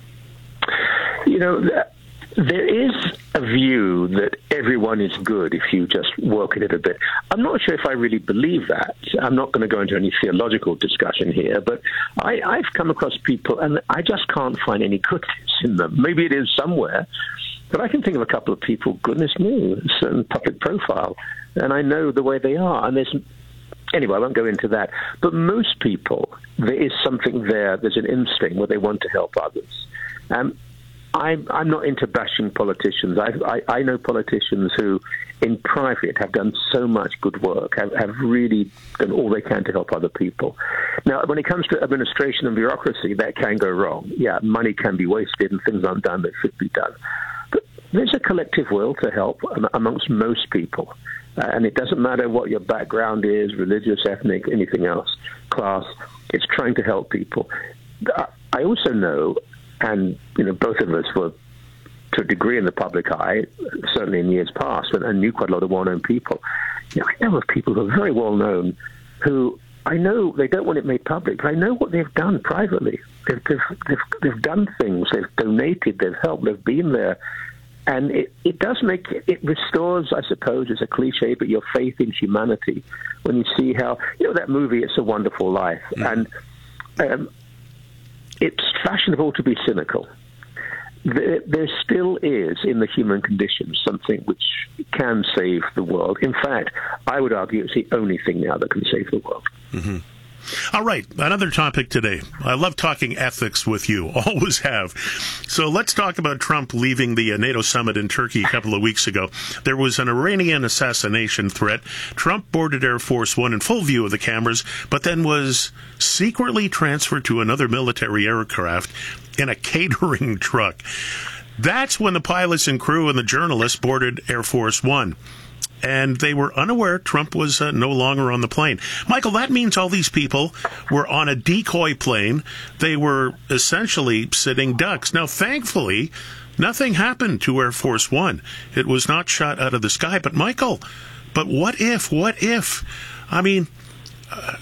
You know, that- there is a view that everyone is good if you just work at it a bit. I'm not sure if I really believe that. I'm not going to go into any theological discussion here, but I, I've come across people, and I just can't find any goodness in them. Maybe it is somewhere, but I can think of a couple of people, goodness me, certain public profile, and I know the way they are. And there's Anyway, I won't go into that. But most people, there is something there, there's an instinct where they want to help others. Um, I'm, I'm not into bashing politicians. I, I, I know politicians who, in private, have done so much good work, have, have really done all they can to help other people. Now, when it comes to administration and bureaucracy, that can go wrong. Yeah, money can be wasted and things aren't done that should be done. But there's a collective will to help amongst most people. Uh, and it doesn't matter what your background is, religious, ethnic, anything else, class. It's trying to help people. I also know, and you know, both of us were, to a degree, in the public eye, certainly in years past, and, and knew quite a lot of well-known people. You know, I know of people who are very well-known who I know they don't want it made public, but I know what they've done privately. They've, they've, they've, they've done things, they've donated, they've helped, they've been there. And it, it does make, it restores, I suppose, it's a cliche, but your faith in humanity when you see how, you know, that movie, It's a Wonderful Life. Mm. And um, it's fashionable to be cynical. There, there still is, in the human condition, something which can save the world. In fact, I would argue it's the only thing now that can save the world. Mm-hmm. All right, another topic today. I love talking ethics with you, always have. So let's talk about Trump leaving the NATO summit in Turkey a couple of weeks ago. There was an Iranian assassination threat. Trump boarded Air Force One in full view of the cameras, but then was secretly transferred to another military aircraft in a catering truck. That's when the pilots and crew and the journalists boarded Air Force One. And they were unaware Trump was uh, no longer on the plane. Michael, that means all these people were on a decoy plane. They were essentially sitting ducks. Now, thankfully, nothing happened to Air Force One. It was not shot out of the sky. But, Michael, but what if, what if? I mean, uh,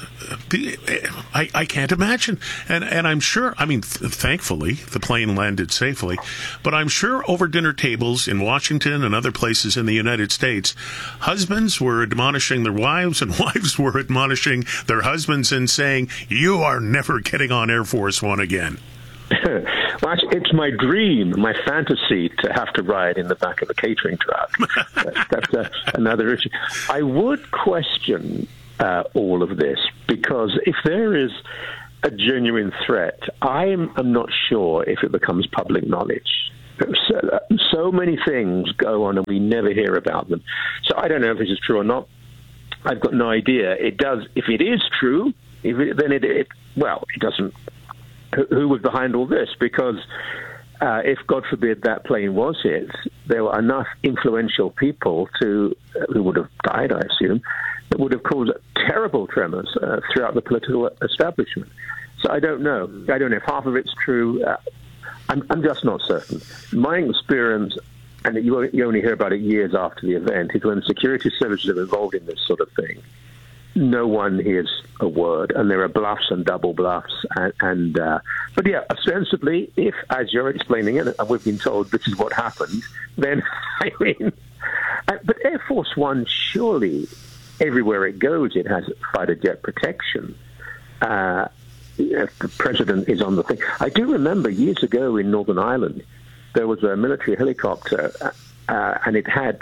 I, I can't imagine. And and I'm sure, I mean, th- thankfully, the plane landed safely. But I'm sure over dinner tables in Washington and other places in the United States, husbands were admonishing their wives and wives were admonishing their husbands and saying, you are never getting on Air Force One again. Well, actually, it's my dream, my fantasy to have to ride in the back of a catering truck. That's a, another issue. I would question Uh, all of this, because if there is a genuine threat, I'm, I'm not sure if it becomes public knowledge. So, so many things go on and we never hear about them. So I don't know if this is true or not. I've got no idea. It does. If it is true, if it, then it, it well, it doesn't. Who was behind all this? Because uh, if, God forbid, that plane was hit, there were enough influential people to who would have died, I assume, that would have caused terrible tremors uh, throughout the political establishment. So I don't know. I don't know if half of it's true. Uh, I'm, I'm just not certain. My experience, and you, you only hear about it years after the event, is when security services are involved in this sort of thing, no one hears a word, and there are bluffs and double bluffs. And, and uh, but yeah, ostensibly, if, as you're explaining it, and we've been told this is what happened, then, I mean, uh, but Air Force One, surely, everywhere it goes, it has fighter jet protection. Uh, if the president is on the thing. I do remember years ago in Northern Ireland, there was a military helicopter, uh, and it had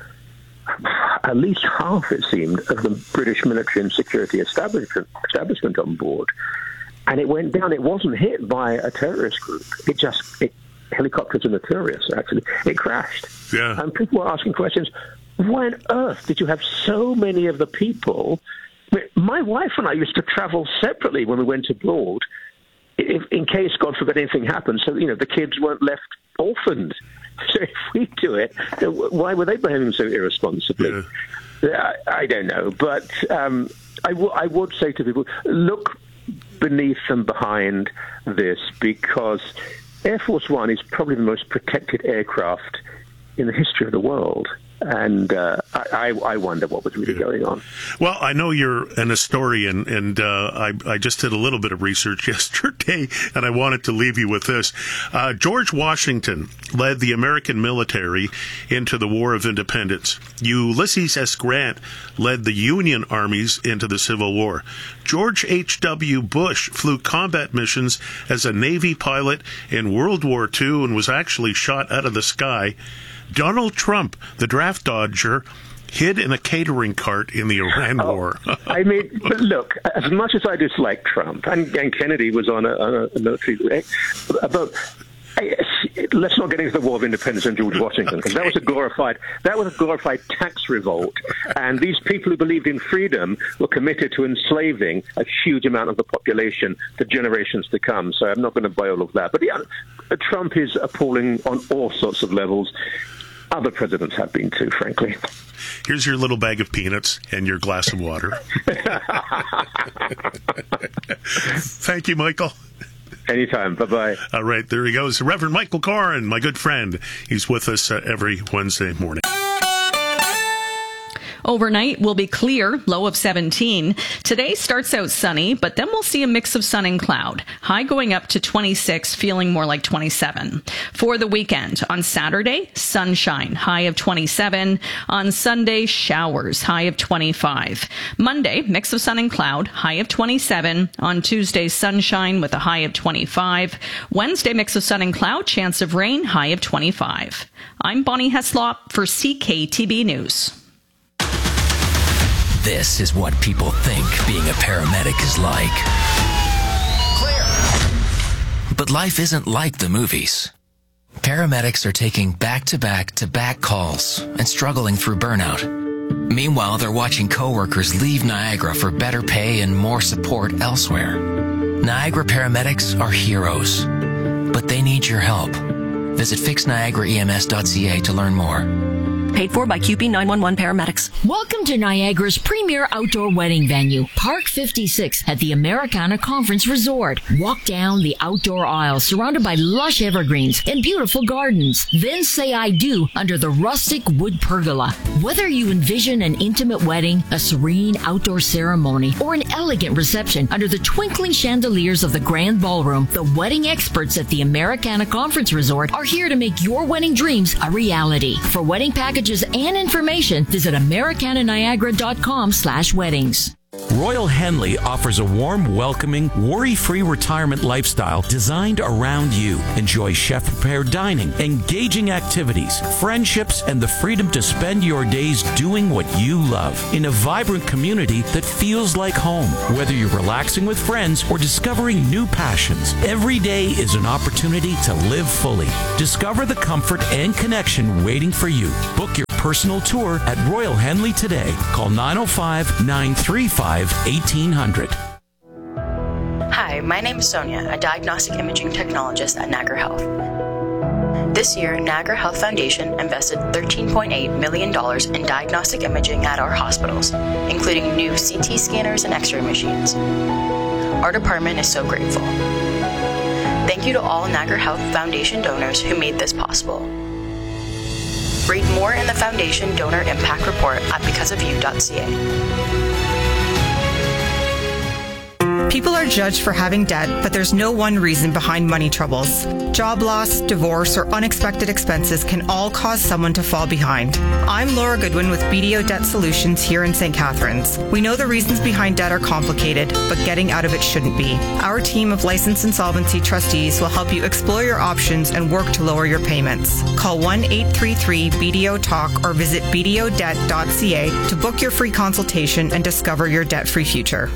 at least half, it seemed, of the British military and security establishment, establishment on board. And it went down. It wasn't hit by a terrorist group. It just, it, helicopters are notorious, actually. It crashed. Yeah. And people were asking questions. Why on earth did you have so many of the people? I mean, my wife and I used to travel separately when we went abroad, if, in case, God forbid, anything happened. So, you know, the kids weren't left orphaned. So if we do it, why were they behaving so irresponsibly? Yeah. I, I don't know. But um, I, w- I would say to people, look beneath and behind this, because Air Force One is probably the most protected aircraft in the history of the world. And uh, I, I wonder what was really going on. Well, I know you're an historian, and uh, I, I just did a little bit of research yesterday, and I wanted to leave you with this. Uh, George Washington led the American military into the War of Independence. Ulysses S. Grant led the Union armies into the Civil War. George H W. Bush flew combat missions as a Navy pilot in World War Two and was actually shot out of the sky. Donald Trump, the draft dodger, hid in a catering cart in the Iran oh, War. I mean, but look, as much as I dislike Trump, and, and Kennedy was on a, on a military, but let's not get into the War of Independence and George Washington, because that was a glorified that was a glorified tax revolt, and these people who believed in freedom were committed to enslaving a huge amount of the population for generations to come. So I'm not going to buy all of that. But yeah, Trump is appalling on all sorts of levels. Other presidents have been too, frankly. Here's your little bag of peanuts and your glass of water. Thank you, Michael. Anytime. Bye-bye. All right, there he goes. Reverend Michael Koren, my good friend. He's with us uh, every Wednesday morning. Overnight will be clear, low of seventeen. Today starts out sunny, but then we'll see a mix of sun and cloud. High going up to twenty-six, feeling more like twenty-seven. For the weekend, on Saturday, sunshine, high of twenty-seven. On Sunday, showers, high of twenty-five. Monday, mix of sun and cloud, high of twenty-seven. On Tuesday, sunshine with a high of twenty-five. Wednesday, mix of sun and cloud, chance of rain, high of twenty-five. I'm Bonnie Heslop for C K T B News. This is what people think being a paramedic is like. Clear! But life isn't like the movies. Paramedics are taking back-to-back-to-back calls and struggling through burnout. Meanwhile, they're watching coworkers leave Niagara for better pay and more support elsewhere. Niagara paramedics are heroes, but they need your help. Visit fix niagara E M S dot C A to learn more. Paid for by Q P nine one one Paramedics. Welcome to Niagara's premier outdoor wedding venue, Park fifty-six at the Americana Conference Resort. Walk down the outdoor aisle surrounded by lush evergreens and beautiful gardens. Then say I do under the rustic wood pergola. Whether you envision an intimate wedding, a serene outdoor ceremony, or an elegant reception under the twinkling chandeliers of the grand ballroom, the wedding experts at the Americana Conference Resort are here to make your wedding dreams a reality. For wedding packages and information, visit americana niagara dot com slash weddings. Royal Henley offers a warm, welcoming, worry-free retirement lifestyle designed around you. Enjoy chef-prepared dining, engaging activities, friendships, and the freedom to spend your days doing what you love in a vibrant community that feels like home. Whether you're relaxing with friends or discovering new passions, every day is an opportunity to live fully. Discover the comfort and connection waiting for you. Book your personal tour at Royal Henley today. Call nine oh five, nine three five, eighteen hundred. Hi, my name is Sonia, a diagnostic imaging technologist at Niagara Health. This year, Niagara Health Foundation invested thirteen point eight million dollars in diagnostic imaging at our hospitals, including new C T scanners and X-ray machines. Our department is so grateful. Thank you to all Niagara Health Foundation donors who made this possible. Read more in the Foundation Donor Impact Report at because of you dot c a. People are judged for having debt, but there's no one reason behind money troubles. Job loss, divorce, or unexpected expenses can all cause someone to fall behind. I'm Laura Goodwin with B D O Debt Solutions here in Saint Catharines. We know the reasons behind debt are complicated, but getting out of it shouldn't be. Our team of licensed insolvency trustees will help you explore your options and work to lower your payments. Call one eight three three B D O talk or visit b d o debt dot c a to book your free consultation and discover your debt-free future.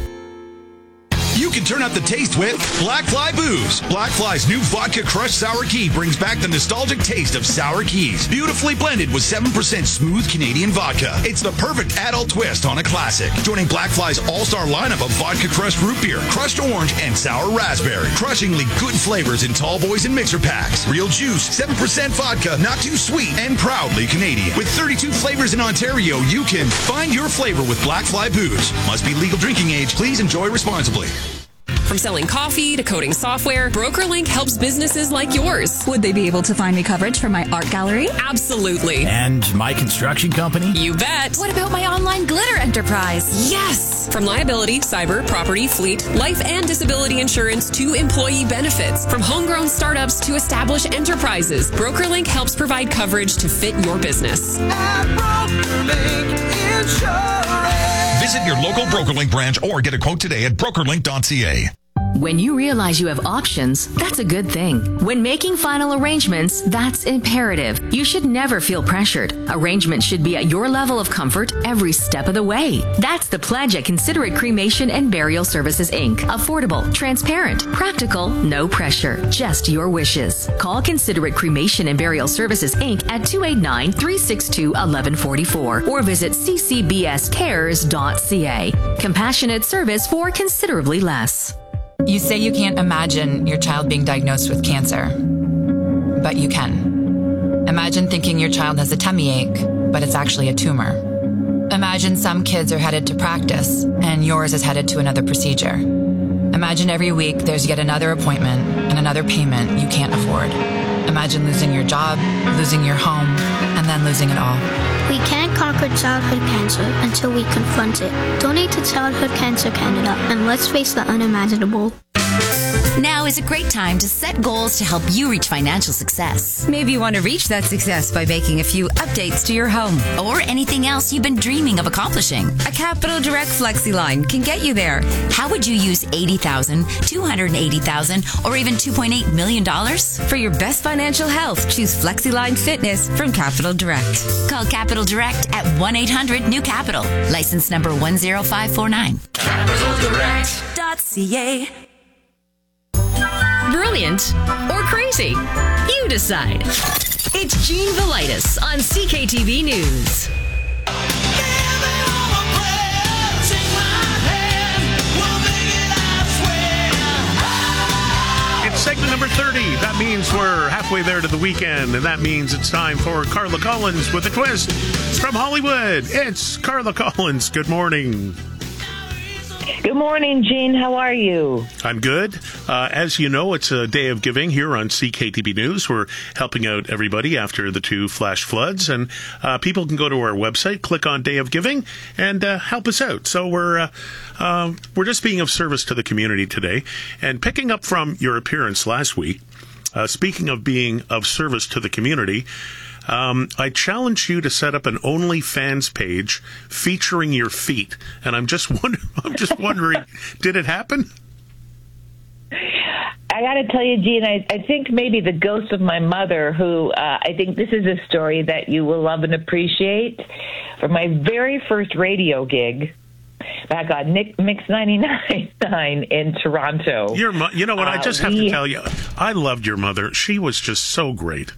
You can turn up the taste with Black Fly Booze. Black Fly's new vodka crushed sour key brings back the nostalgic taste of sour keys. Beautifully blended with seven percent smooth Canadian vodka. It's the perfect adult twist on a classic. Joining Black Fly's all-star lineup of vodka crushed root beer, crushed orange, and sour raspberry. Crushingly good flavors in tall boys and mixer packs. Real juice, seven percent vodka, not too sweet, and proudly Canadian. With thirty-two flavors in Ontario, you can find your flavor with Black Fly Booze. Must be legal drinking age. Please enjoy responsibly. From selling coffee to coding software, BrokerLink helps businesses like yours. Would they be able to find me coverage for my art gallery? Absolutely. And my construction company? You bet. What about my online glitter enterprise? Yes! From liability, cyber, property, fleet, life and disability insurance to employee benefits. From homegrown startups to established enterprises, BrokerLink helps provide coverage to fit your business. At BrokerLink Insurance. Visit your local BrokerLink branch or get a quote today at broker link dot c a. When you realize you have options, that's a good thing. When making final arrangements, that's imperative. You should never feel pressured. Arrangements should be at your level of comfort every step of the way. That's the pledge at Considerate Cremation and Burial Services, Incorporated. Affordable, transparent, practical, no pressure, just your wishes. Call Considerate Cremation and Burial Services, Incorporated at two eight nine, three six two, one one four four or visit c c b s cares dot c a. Compassionate service for considerably less. You say you can't imagine your child being diagnosed with cancer, but you can. Imagine thinking your child has a tummy ache, but it's actually a tumor. Imagine some kids are headed to practice, and yours is headed to another procedure. Imagine every week there's yet another appointment and another payment you can't afford. Imagine losing your job, losing your home, and then losing it all. We can't conquer childhood cancer until we confront it. Donate to Childhood Cancer Canada and let's face the unimaginable. Now is a great time to set goals to help you reach financial success. Maybe you want to reach that success by making a few updates to your home. Or anything else you've been dreaming of accomplishing. A Capital Direct FlexiLine can get you there. How would you use eighty thousand dollars, two hundred eighty thousand dollars, or even two point eight million dollars? For your best financial health, choose FlexiLine Fitness from Capital Direct. Call Capital Direct at one eight hundred new capital. License number one zero five four nine. Capital Direct. .ca. Brilliant or crazy? You decide. It's Gene Velitis on C K T V News. It's segment number thirty. That means we're halfway there to the weekend, and that means it's time for Carla Collins with a twist from Hollywood. It's Carla Collins. Good morning. Good morning, Gene. How are you? I'm good. Uh, as you know, it's a day of giving here on C K T V News. We're helping out everybody after the two flash floods, and uh, people can go to our website, click on Day of Giving, and uh, help us out. So we're uh, uh, we're just being of service to the community today. And picking up from your appearance last week, uh, speaking of being of service to the community, Um, I challenge you to set up an OnlyFans page featuring your feet, and I'm just wonder- I'm just wondering, did it happen? I got to tell you, Gene, I, I think maybe the ghost of my mother, who uh, I think this is a story that you will love and appreciate. For my very first radio gig back on Nick Mix ninety-nine in Toronto. Your mo- you know what? I just uh, have we, to tell you, I loved your mother. She was just so great.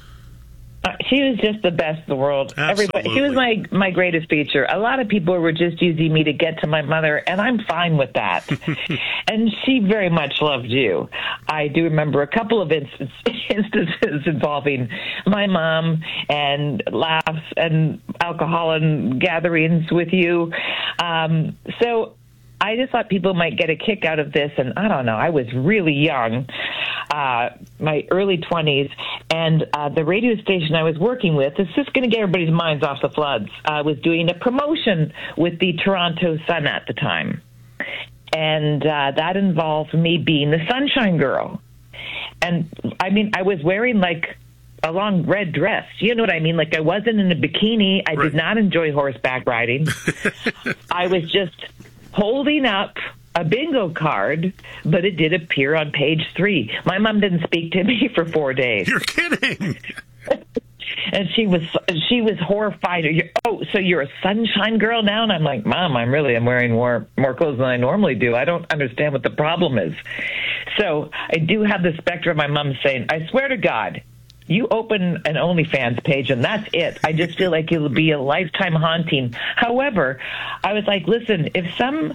Uh, she was just the best in the world. Absolutely. Everybody, she was my, my greatest feature. A lot of people were just using me to get to my mother, and I'm fine with that. And she very much loved you. I do remember a couple of instances, instances involving my mom and laughs and alcohol and gatherings with you. Um, so I just thought people might get a kick out of this, and I don't know, I was really young. Uh, my early twenties, and uh, the radio station I was working with, is just going to get everybody's minds off the floods, uh, was doing a promotion with the Toronto Sun at the time. And uh, that involved me being the Sunshine Girl. And, I mean, I was wearing, like, a long red dress. You know what I mean? Like, I wasn't in a bikini. I right. did not enjoy horseback riding. I was just holding up a bingo card, but it did appear on page three. My mom didn't speak to me for four days. You're kidding. And she was she was horrified. Oh, so you're a Sunshine Girl now? And I'm like, Mom, I'm really I'm wearing more more clothes than I normally do. I don't understand what the problem is. So I do have the specter of my mom saying, I swear to God, you open an OnlyFans page and that's it. I just feel like it'll be a lifetime haunting. However, I was like, listen, if some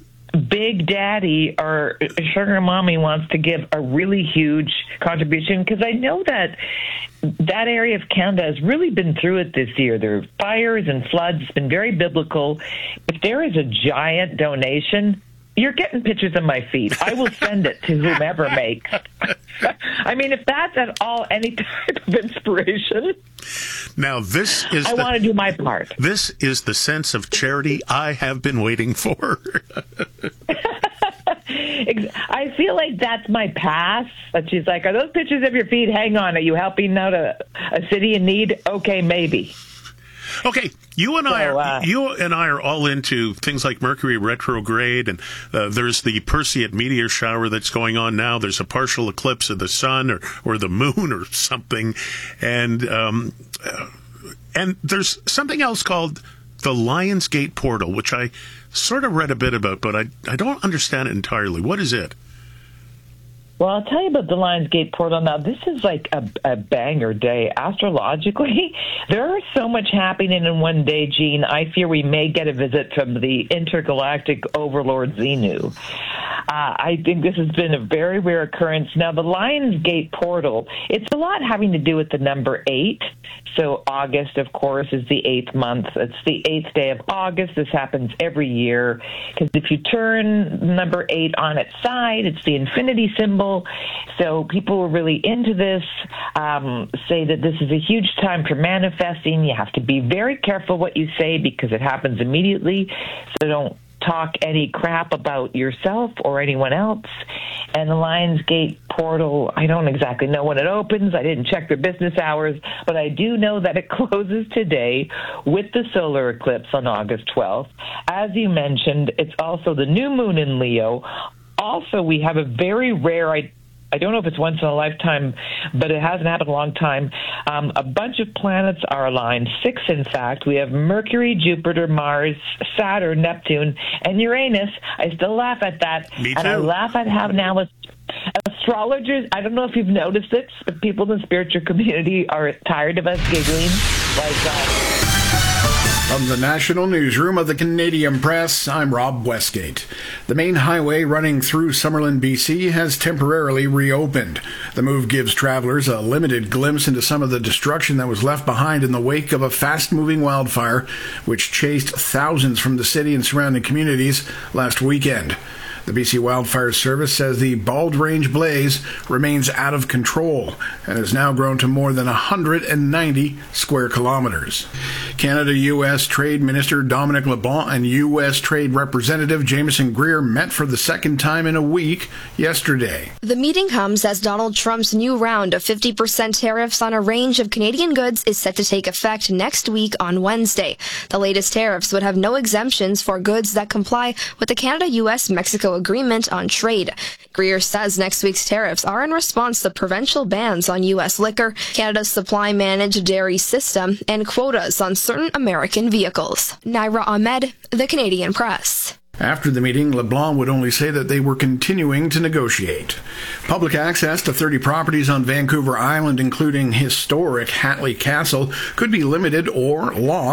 Big Daddy or Sugar Mommy wants to give a really huge contribution, because I know that that area of Canada has really been through it this year. There are fires and floods. It's been very biblical. If there is a giant donation, you're getting pictures of my feet. I will send it to whomever makes. I mean, if that's at all any type of inspiration. Now, this is I the, want to do my part. This is the sense of charity I have been waiting for. I feel like that's my pass. But she's like, are those pictures of your feet? Hang on. Are you helping out a, a city in need? Okay, maybe. Okay, you and so, I are uh, you and I are all into things like Mercury retrograde, and uh, there's the Perseid meteor shower that's going on now. There's a partial eclipse of the sun or, or the moon or something, and um, uh, and there's something else called the Lionsgate portal, which I sort of read a bit about, but I I don't understand it entirely. What is it? Well, I'll tell you about the Lionsgate portal now. This is like a, a banger day. Astrologically, there is so much happening in one day, Gene. I fear we may get a visit from the intergalactic overlord Xenu. Uh, I think this has been a very rare occurrence. Now, the Lionsgate portal, it's a lot having to do with the number eight. So August, of course, is the eighth month. It's the eighth day of August. This happens every year because if you turn number eight on its side, it's the infinity symbol. So people who are really into this um, say that this is a huge time for manifesting. You have to be very careful what you say because it happens immediately. So don't talk any crap about yourself or anyone else. And the Lionsgate portal, I don't exactly know when it opens. I didn't check their business hours, but I do know that it closes today with the solar eclipse on August twelfth. As you mentioned, it's also the new moon in Leo. Also, we have a very rare, I, I don't know if it's once in a lifetime, but it hasn't happened in a long time. Um, a bunch of planets are aligned, six in fact. We have Mercury, Jupiter, Mars, Saturn, Neptune, and Uranus. I still laugh at that. Me and too. I laugh at how now it's astrologers, I don't know if you've noticed it, but people in the spiritual community are tired of us giggling. Like, uh, From the National Newsroom of the Canadian Press, I'm Rob Westgate. The main highway running through Summerlin, B C has temporarily reopened. The move gives travelers a limited glimpse into some of the destruction that was left behind in the wake of a fast-moving wildfire, which chased thousands from the city and surrounding communities last weekend. The B C Wildfire Service says the Bald Range blaze remains out of control and has now grown to more than one hundred ninety square kilometers. Canada-U S Trade Minister Dominic LeBlanc and U S Trade Representative Jameson Greer met for the second time in a week yesterday. The meeting comes as Donald Trump's new round of fifty percent tariffs on a range of Canadian goods is set to take effect next week on Wednesday. The latest tariffs would have no exemptions for goods that comply with the Canada-U S-Mexico agreement on trade. Greer says next week's tariffs are in response to provincial bans on U S liquor, Canada's supply-managed dairy system, and quotas on certain American vehicles. Naira Ahmed, The Canadian Press. After the meeting, LeBlanc would only say that they were continuing to negotiate. Public access to thirty properties on Vancouver Island, including historic Hatley Castle, could be limited or lost